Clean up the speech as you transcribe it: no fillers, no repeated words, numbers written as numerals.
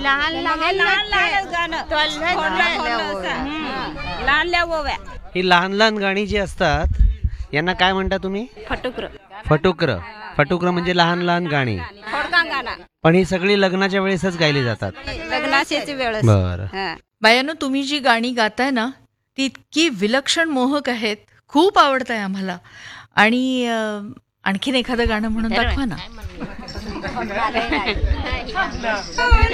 लहान लहान गाणं लहान लहानल्या ओव्या. ही लहान लहान गाणी जी असतात यांना काय म्हणता तुम्ही? फटुकर. फटुकर. फटुकर म्हणजे लहान लहान गाणी. थोडका गाणं पण ही सगळी लग्नाच्या वेळेसच गायली जातात. लग्नाची वेळ. बरं. बायांनो, तुम्ही जी गाणी गाताय ना ती इतकी विलक्षण मोहक आहेत, खूप आवडत आहे आम्हाला. आणि आणखीन एखादं गाणं म्हणून दाखवा ना.